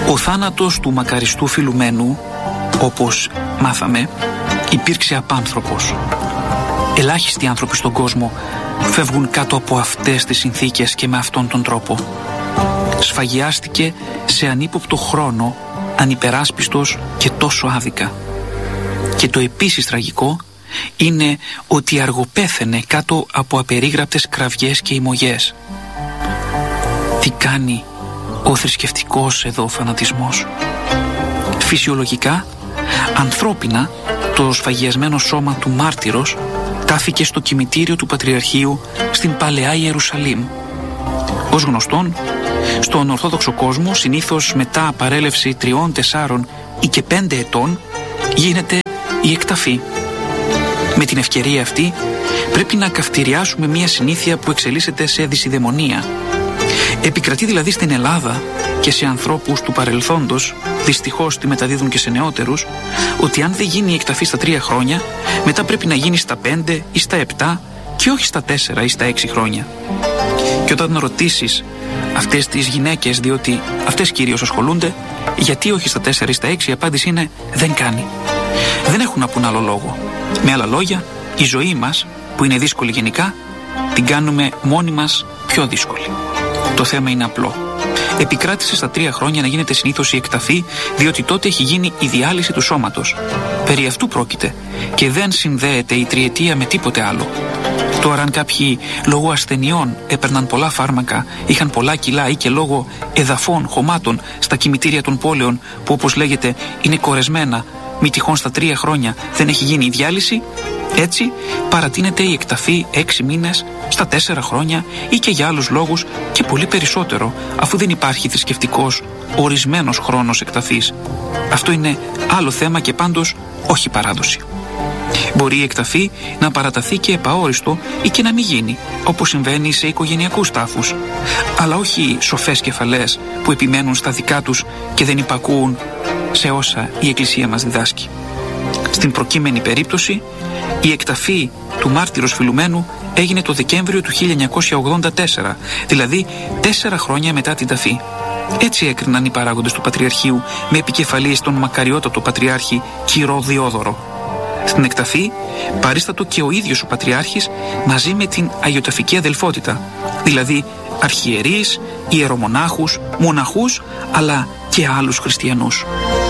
Ο θάνατος του μακαριστού Φιλουμένου, όπως μάθαμε, υπήρξε απάνθρωπος. Ελάχιστοι άνθρωποι στον κόσμο φεύγουν κάτω από αυτές τις συνθήκες και με αυτόν τον τρόπο. Σφαγιάστηκε σε ανύποπτο χρόνο, ανυπεράσπιστος και τόσο άδικα. Και το επίσης τραγικό είναι ότι αργοπέθαινε κάτω από απερίγραπτες κραυγές και ημωγές. Τι κάνει ο θρησκευτικός εδώ φανατισμός? Φυσιολογικά, ανθρώπινα, το σφαγιασμένο σώμα του μάρτυρος τάφηκε στο κημητήριο του Πατριαρχείου στην Παλαιά Ιερουσαλήμ. Ως γνωστόν, στον Ορθόδοξο κόσμο συνήθως μετά παρέλευση 3, 4 ή και 5 ετών γίνεται η εκταφή. Με την ευκαιρία αυτή πρέπει να καυτηριάσουμε μια συνήθεια που εξελίσσεται σε δυσιδαιμονία. Επικρατεί δηλαδή στην Ελλάδα και σε ανθρώπους του παρελθόντος, δυστυχώς τη μεταδίδουν και σε νεότερους, ότι αν δεν γίνει η εκταφή στα 3 χρόνια, μετά πρέπει να γίνει στα 5 ή στα 7 και όχι στα 4 ή στα 6 χρόνια. Και όταν ρωτήσεις αυτές τις γυναίκες, διότι αυτές κυρίως ασχολούνται, γιατί όχι στα 4 ή στα 6, η απάντηση είναι δεν κάνει. Δεν έχουν να πουν άλλο λόγο. Με άλλα λόγια, η ζωή μας, που είναι δύσκολη γενικά, την κάνουμε μόνοι μας πιο δύσκολη. Το θέμα είναι απλό. Επικράτησε στα 3 χρόνια να γίνεται συνήθως η εκταφή, διότι τότε έχει γίνει η διάλυση του σώματος. Περί αυτού πρόκειται και δεν συνδέεται η τριετία με τίποτε άλλο. Τώρα, αν κάποιοι λόγω ασθενειών έπαιρναν πολλά φάρμακα, είχαν πολλά κιλά ή και λόγω εδαφών, χωμάτων στα κημητήρια των πόλεων, που όπως λέγεται είναι κορεσμένα, μη τυχόν στα 3 χρόνια δεν έχει γίνει η διάλυση, έτσι παρατείνεται η εκταφή 6 μήνες, στα 4 χρόνια ή και για άλλους λόγους και πολύ περισσότερο, αφού δεν υπάρχει θρησκευτικός ορισμένος χρόνος εκταφής. Αυτό είναι άλλο θέμα και πάντως όχι παράδοση. Μπορεί η εκταφή να παραταθεί και επαόριστο ή και να μην γίνει, όπως συμβαίνει σε οικογενειακούς τάφους, αλλά όχι σοφές κεφαλές που επιμένουν στα δικά τους και δεν υπακούουν σε όσα η Εκκλησία μας διδάσκει. Στην προκείμενη περίπτωση, η εκταφή του μάρτυρος Φιλουμένου έγινε το Δεκέμβριο του 1984, δηλαδή 4 χρόνια μετά την ταφή. Έτσι έκριναν οι παράγοντες του Πατριαρχείου, με επικεφαλής τον μακαριότατο Πατριάρχη Κυρό Διόδωρο. Στην εκταφή παρίστατο και ο ίδιος ο Πατριάρχης μαζί με την αγιοταφική αδελφότητα, δηλαδή αρχιερείς, ιερομονάχους, μοναχούς αλλά και άλλους χριστιανούς.